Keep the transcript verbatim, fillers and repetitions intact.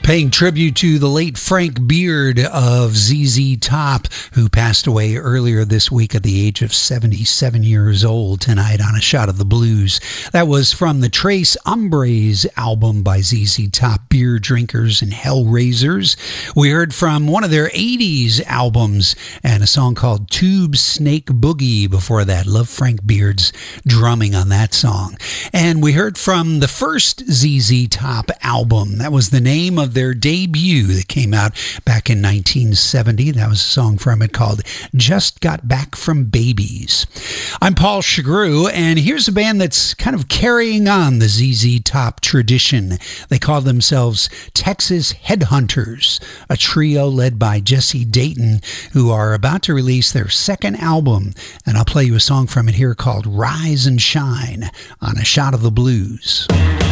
Paying tribute to the late Frank Beard of Z Z Top, who passed away earlier this week at the age of seventy-seven years old tonight on A Shot of the Blues. That was from the Tres Hombres album by Z Z Top, Beer Drinkers and Hellraisers. We heard from one of their eighties albums and a song called Tube Snake Boogie. Before that, love Frank Beard's drumming on that song. And we heard from the first Z Z Top album. That was the name of their debut that came out back in nineteen seventy. That was a song from it called Just Got Back from Babies. I'm Paul Chagru, and here's a band that's kind of carrying on the Z Z Top tradition. They call themselves Texas Headhunters, a trio led by Jesse Dayton, who are about to release their second album, and I'll play you a song from it here called Rise and Shine on A Shot of the Blues.